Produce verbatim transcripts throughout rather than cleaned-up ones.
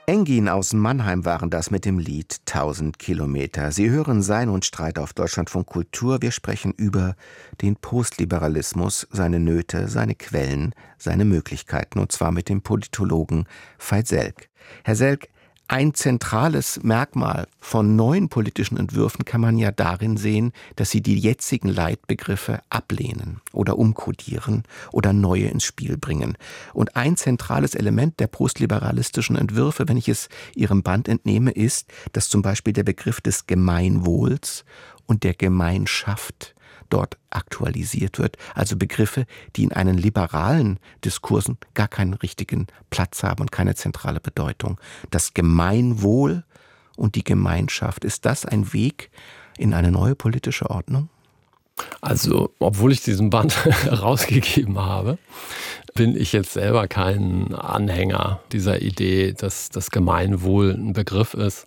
Engin aus Mannheim waren das mit dem Lied tausend Kilometer. Sie hören Sein und Streit auf Deutschlandfunk Kultur. Wir sprechen über den Postliberalismus, seine Nöte, seine Quellen, seine Möglichkeiten. Und zwar mit dem Politologen Veit Selk. Herr Selk, ein zentrales Merkmal von neuen politischen Entwürfen kann man ja darin sehen, dass sie die jetzigen Leitbegriffe ablehnen oder umkodieren oder neue ins Spiel bringen. Und ein zentrales Element der postliberalistischen Entwürfe, wenn ich es Ihrem Band entnehme, ist, dass zum Beispiel der Begriff des Gemeinwohls und der Gemeinschaft dort aktualisiert wird. Also Begriffe, die in einen liberalen Diskursen gar keinen richtigen Platz haben und keine zentrale Bedeutung. Das Gemeinwohl und die Gemeinschaft, ist das ein Weg in eine neue politische Ordnung? Also, obwohl ich diesen Band herausgegeben habe, bin ich jetzt selber kein Anhänger dieser Idee, dass das Gemeinwohl ein Begriff ist,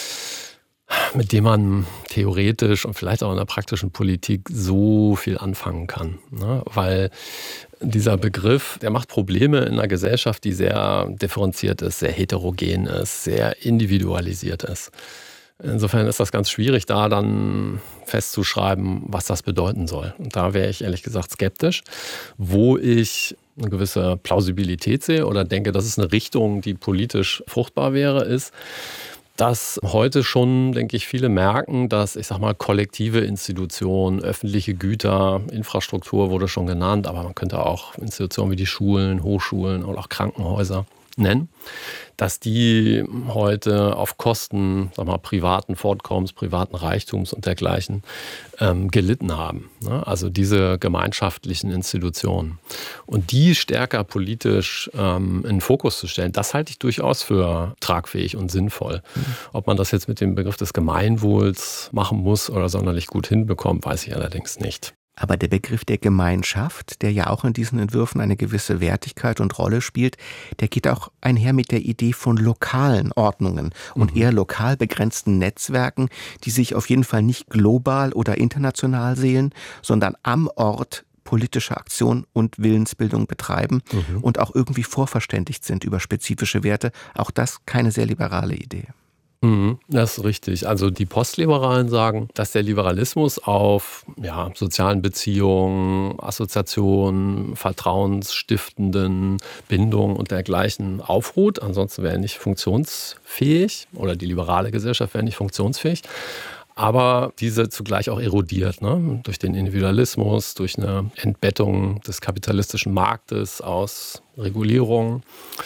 mit dem man theoretisch und vielleicht auch in der praktischen Politik so viel anfangen kann. Ne? Weil dieser Begriff, der macht Probleme in einer Gesellschaft, die sehr differenziert ist, sehr heterogen ist, sehr individualisiert ist. Insofern ist das ganz schwierig, da dann festzuschreiben, was das bedeuten soll. Und da wäre ich ehrlich gesagt skeptisch. Wo ich eine gewisse Plausibilität sehe oder denke, das ist eine Richtung, die politisch fruchtbar wäre, ist, dass heute schon, denke ich, viele merken, dass, ich sag mal, kollektive Institutionen, öffentliche Güter, Infrastruktur wurde schon genannt, aber man könnte auch Institutionen wie die Schulen, Hochschulen und auch Krankenhäuser nennen, dass die heute auf Kosten, sag mal, privaten Fortkommens, privaten Reichtums und dergleichen ähm, gelitten haben. Ne? Also diese gemeinschaftlichen Institutionen. Und die stärker politisch ähm, in den Fokus zu stellen, das halte ich durchaus für tragfähig und sinnvoll. Mhm. Ob man das jetzt mit dem Begriff des Gemeinwohls machen muss oder sonderlich gut hinbekommt, weiß ich allerdings nicht. Aber der Begriff der Gemeinschaft, der ja auch in diesen Entwürfen eine gewisse Wertigkeit und Rolle spielt, der geht auch einher mit der Idee von lokalen Ordnungen und mhm. eher lokal begrenzten Netzwerken, die sich auf jeden Fall nicht global oder international sehen, sondern am Ort politische Aktion und Willensbildung betreiben mhm. und auch irgendwie vorverständigt sind über spezifische Werte. Auch das keine sehr liberale Idee. Das ist richtig. Also die Postliberalen sagen, dass der Liberalismus auf ja, sozialen Beziehungen, Assoziationen, vertrauensstiftenden Bindungen und dergleichen aufruht. Ansonsten wäre er nicht funktionsfähig oder die liberale Gesellschaft wäre nicht funktionsfähig. Aber diese zugleich auch erodiert, ne? Durch den Individualismus, durch eine Entbettung des kapitalistischen Marktes aus Regulierung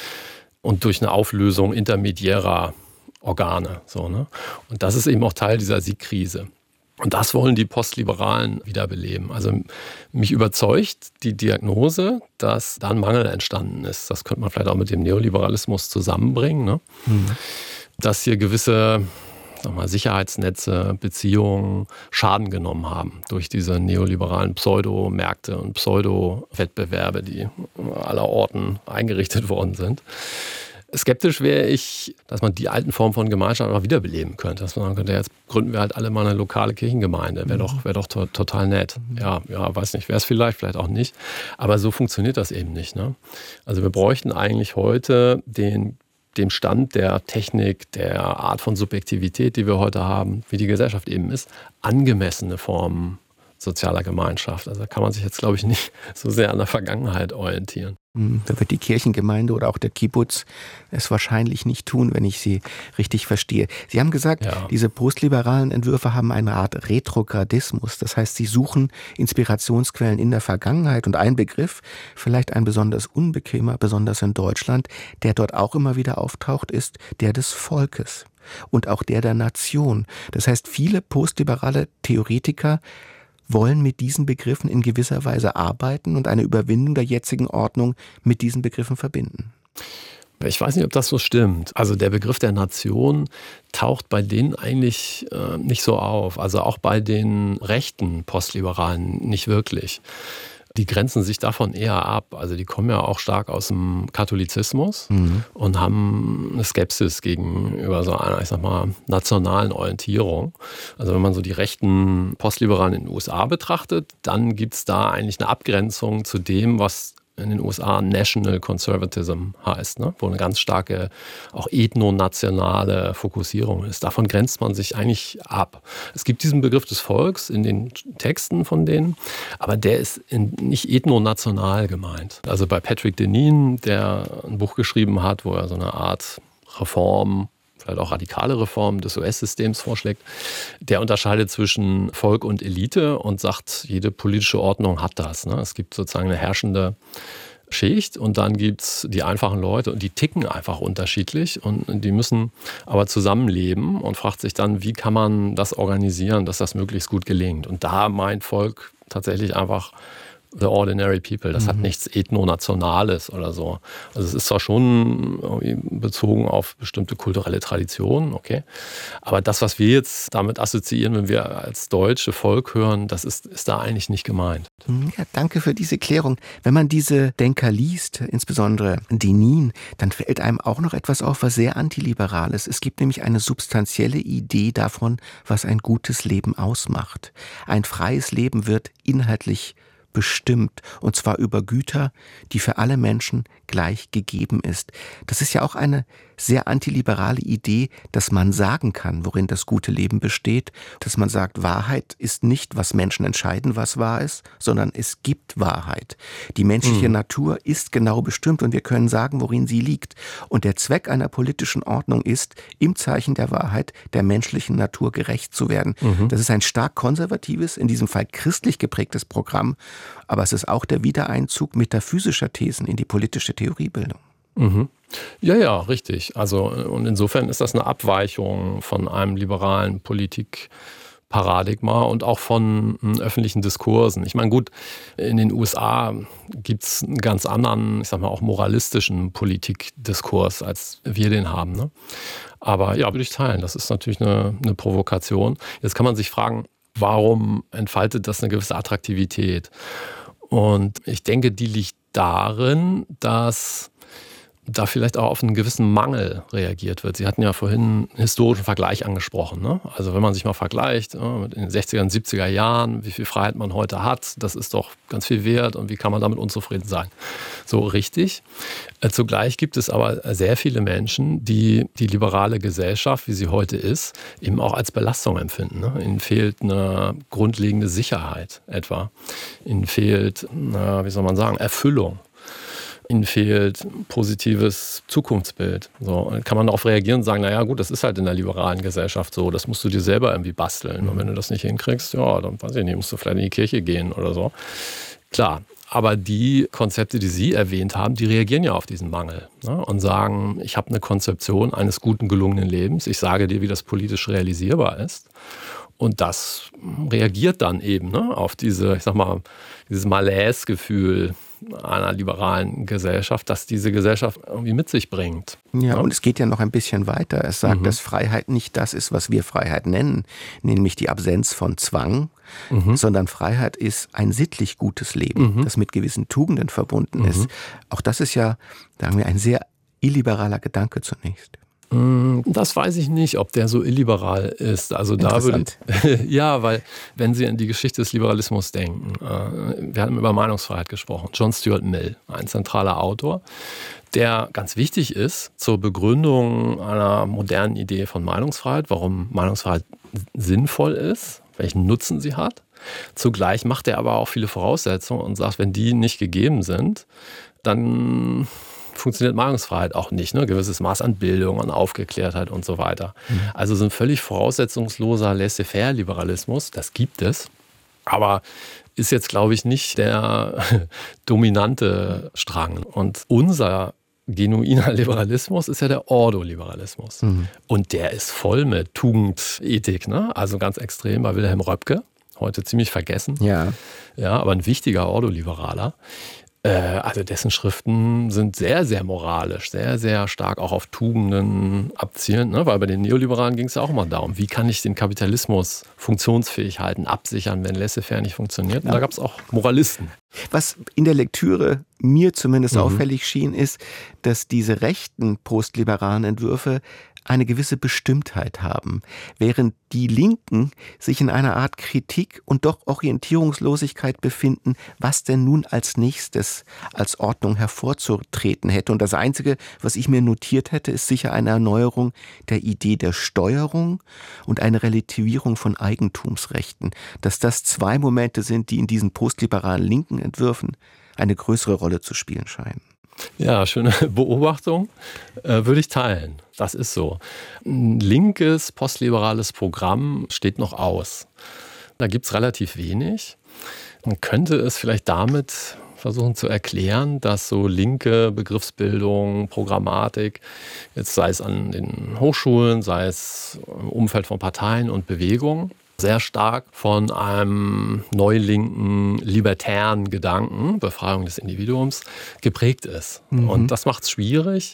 und durch eine Auflösung intermediärer Organe. So, ne? Und das ist eben auch Teil dieser Siegkrise. Und das wollen die Postliberalen wiederbeleben. Also mich überzeugt die Diagnose, dass da ein Mangel entstanden ist. Das könnte man vielleicht auch mit dem Neoliberalismus zusammenbringen. Ne? Mhm. Dass hier gewisse sag mal, Sicherheitsnetze, Beziehungen Schaden genommen haben durch diese neoliberalen Pseudomärkte und Pseudo-Wettbewerbe, die allerorten eingerichtet worden sind. Skeptisch wäre ich, dass man die alten Formen von Gemeinschaft auch wiederbeleben könnte. Dass man sagen könnte, jetzt gründen wir halt alle mal eine lokale Kirchengemeinde. Wäre doch, wär doch to- total nett. Ja, ja, weiß nicht, wäre es vielleicht, vielleicht auch nicht. Aber so funktioniert das eben nicht. Ne? Also wir bräuchten eigentlich heute den, dem Stand der Technik, der Art von Subjektivität, die wir heute haben, wie die Gesellschaft eben ist, angemessene Formen sozialer Gemeinschaft. Also da kann man sich jetzt, glaube ich, nicht so sehr an der Vergangenheit orientieren. Da wird die Kirchengemeinde oder auch der Kibbutz es wahrscheinlich nicht tun, wenn ich Sie richtig verstehe. Sie haben gesagt, ja. Diese postliberalen Entwürfe haben eine Art Retrogradismus. Das heißt, sie suchen Inspirationsquellen in der Vergangenheit. Und ein Begriff, vielleicht ein besonders unbequemer, besonders in Deutschland, der dort auch immer wieder auftaucht, ist der des Volkes und auch der der Nation. Das heißt, viele postliberale Theoretiker wollen mit diesen Begriffen in gewisser Weise arbeiten und eine Überwindung der jetzigen Ordnung mit diesen Begriffen verbinden. Ich weiß nicht, ob das so stimmt. Also der Begriff der Nation taucht bei denen eigentlich äh, nicht so auf. Also auch bei den rechten Postliberalen nicht wirklich. Die grenzen sich davon eher ab. Also die kommen ja auch stark aus dem Katholizismus mhm. und haben eine Skepsis gegenüber so einer, ich sag mal, nationalen Orientierung. Also wenn man so die rechten Postliberalen in den U S A betrachtet, dann gibt es da eigentlich eine Abgrenzung zu dem, was in den U S A National Conservatism heißt, ne? Wo eine ganz starke, auch ethnonationale Fokussierung ist. Davon grenzt man sich eigentlich ab. Es gibt diesen Begriff des Volks in den Texten von denen, aber der ist in, nicht ethnonational gemeint. Also bei Patrick Deneen, der ein Buch geschrieben hat, wo er so eine Art Reform, vielleicht auch radikale Reform des U S-Systems vorschlägt, der unterscheidet zwischen Volk und Elite und sagt, jede politische Ordnung hat das. Ne? Es gibt sozusagen eine herrschende Schicht und dann gibt es die einfachen Leute und die ticken einfach unterschiedlich und die müssen aber zusammenleben und fragt sich dann, wie kann man das organisieren, dass das möglichst gut gelingt. Und da meint Volk tatsächlich einfach the ordinary people. Das mhm. hat nichts Ethnonationales oder so. Also es ist zwar schon irgendwie bezogen auf bestimmte kulturelle Traditionen, okay, aber das, was wir jetzt damit assoziieren, wenn wir als deutsche Volk hören, das ist, ist da eigentlich nicht gemeint. Ja, danke für diese Klärung. Wenn man diese Denker liest, insbesondere Deneen, dann fällt einem auch noch etwas auf, was sehr antiliberal ist. Es gibt nämlich eine substanzielle Idee davon, was ein gutes Leben ausmacht. Ein freies Leben wird inhaltlich bestimmt, und zwar über Güter, die für alle Menschen gleich gegeben ist. Das ist ja auch eine sehr antiliberale Idee, dass man sagen kann, worin das gute Leben besteht, dass man sagt, Wahrheit ist nicht, was Menschen entscheiden, was wahr ist, sondern es gibt Wahrheit. Die menschliche mhm. Natur ist genau bestimmt und wir können sagen, worin sie liegt. Und der Zweck einer politischen Ordnung ist, im Zeichen der Wahrheit der menschlichen Natur gerecht zu werden. Mhm. Das ist ein stark konservatives, in diesem Fall christlich geprägtes Programm, aber es ist auch der Wiedereinzug metaphysischer Thesen in die politische Theoriebildung. Mhm. Ja, ja, richtig. Also, und insofern ist das eine Abweichung von einem liberalen Politikparadigma und auch von m, öffentlichen Diskursen. Ich meine, gut, in den U S A gibt es einen ganz anderen, ich sag mal, auch moralistischen Politikdiskurs, als wir den haben. Ne? Aber ja, würde ich teilen. Das ist natürlich eine, eine Provokation. Jetzt kann man sich fragen, warum entfaltet das eine gewisse Attraktivität? Und ich denke, die liegt darin, dass da vielleicht auch auf einen gewissen Mangel reagiert wird. Sie hatten ja vorhin einen historischen Vergleich angesprochen. Ne? Also wenn man sich mal vergleicht ja, mit den sechziger und siebziger Jahren, wie viel Freiheit man heute hat, das ist doch ganz viel wert und wie kann man damit unzufrieden sein? So richtig. Äh, zugleich gibt es aber sehr viele Menschen, die die liberale Gesellschaft, wie sie heute ist, eben auch als Belastung empfinden. Ne? Ihnen fehlt eine grundlegende Sicherheit etwa. Ihnen fehlt, na, wie soll man sagen, Erfüllung. Ihnen fehlt ein positives Zukunftsbild. So, dann kann man darauf reagieren und sagen, naja gut, das ist halt in der liberalen Gesellschaft so, das musst du dir selber irgendwie basteln. Und wenn du das nicht hinkriegst, ja, dann weiß ich nicht, musst du vielleicht in die Kirche gehen oder so. Klar, aber die Konzepte, die Sie erwähnt haben, die reagieren ja auf diesen Mangel, ne? Und sagen, ich habe eine Konzeption eines guten, gelungenen Lebens, ich sage dir, wie das politisch realisierbar ist. Und das reagiert dann eben ne, auf diese, ich sag mal, dieses Malaise-Gefühl einer liberalen Gesellschaft, das diese Gesellschaft irgendwie mit sich bringt. Ja, ja, und es geht ja noch ein bisschen weiter. Es sagt, mhm. dass Freiheit nicht das ist, was wir Freiheit nennen, nämlich die Absenz von Zwang, mhm. sondern Freiheit ist ein sittlich gutes Leben, mhm. das mit gewissen Tugenden verbunden mhm. ist. Auch das ist ja, sagen wir, ein sehr illiberaler Gedanke zunächst. Das weiß ich nicht, ob der so illiberal ist. Also da würde ja, weil wenn Sie an die Geschichte des Liberalismus denken, äh, wir haben über Meinungsfreiheit gesprochen. John Stuart Mill, ein zentraler Autor, der ganz wichtig ist zur Begründung einer modernen Idee von Meinungsfreiheit, warum Meinungsfreiheit sinnvoll ist, welchen Nutzen sie hat. Zugleich macht er aber auch viele Voraussetzungen und sagt, wenn die nicht gegeben sind, dann funktioniert Meinungsfreiheit auch nicht. Ne? Ein gewisses Maß an Bildung, an Aufgeklärtheit und so weiter. Mhm. Also so ein völlig voraussetzungsloser Laissez-faire-Liberalismus, das gibt es, aber ist jetzt, glaube ich, nicht der dominante Strang. Und unser genuiner Liberalismus ist ja der Ordoliberalismus. Mhm. Und der ist voll mit Tugendethik, ne? Also ganz extrem bei Wilhelm Röpke, heute ziemlich vergessen. Ja, ja, aber ein wichtiger Ordoliberaler. Also dessen Schriften sind sehr, sehr moralisch, sehr, sehr stark auch auf Tugenden abzielend, ne? Weil bei den Neoliberalen ging es ja auch immer darum, wie kann ich den Kapitalismus funktionsfähig halten, absichern, wenn Laissez-faire nicht funktioniert. Und ja. da gab es auch Moralisten. Was in der Lektüre mir zumindest mhm. auffällig schien, ist, dass diese rechten postliberalen Entwürfe eine gewisse Bestimmtheit haben, während die Linken sich in einer Art Kritik und doch Orientierungslosigkeit befinden, was denn nun als nächstes als Ordnung hervorzutreten hätte. Und das Einzige, was ich mir notiert hätte, ist sicher eine Erneuerung der Idee der Steuerung und eine Relativierung von Eigentumsrechten. Dass das zwei Momente sind, die in diesen postliberalen linken Entwürfen eine größere Rolle zu spielen scheinen. Ja, schöne Beobachtung, äh, würde ich teilen. Das ist so. Ein linkes, postliberales Programm steht noch aus. Da gibt es relativ wenig. Man könnte es vielleicht damit versuchen zu erklären, dass so linke Begriffsbildung, Programmatik, jetzt sei es an den Hochschulen, sei es im Umfeld von Parteien und Bewegungen, sehr stark von einem neulinken, libertären Gedanken, Befreiung des Individuums, geprägt ist. Mhm. Und das macht es schwierig,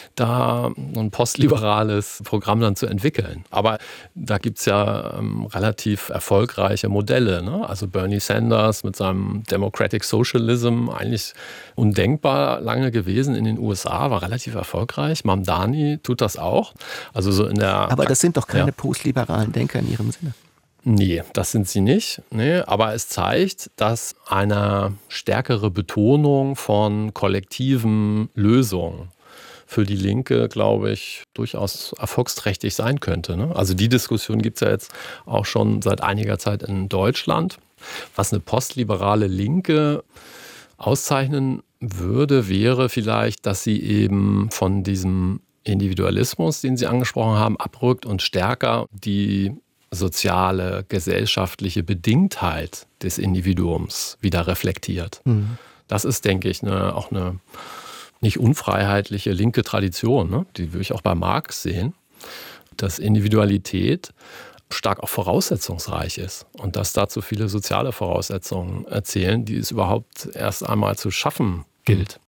da ein postliberales Programm dann zu entwickeln. Aber da gibt es ja ähm, relativ erfolgreiche Modelle. Ne? Also Bernie Sanders mit seinem Democratic Socialism, eigentlich undenkbar lange gewesen in den U S A, war relativ erfolgreich. Mamdani tut das auch. Also so in der Aber das sind doch keine ja. postliberalen Denker in ihrem Sinne. Nee, das sind sie nicht. Nee, aber es zeigt, dass eine stärkere Betonung von kollektiven Lösungen für die Linke, glaube ich, durchaus erfolgsträchtig sein könnte. Ne? Also die Diskussion gibt es ja jetzt auch schon seit einiger Zeit in Deutschland. Was eine postliberale Linke auszeichnen würde, wäre vielleicht, dass sie eben von diesem Individualismus, den Sie angesprochen haben, abrückt und stärker die soziale, gesellschaftliche Bedingtheit des Individuums wieder reflektiert. Mhm. Das ist, denke ich, eine, auch eine nicht unfreiheitliche linke Tradition, ne? Die würde ich auch bei Marx sehen, dass Individualität stark auch voraussetzungsreich ist und dass dazu viele soziale Voraussetzungen erzählen, die es überhaupt erst einmal zu schaffen gilt.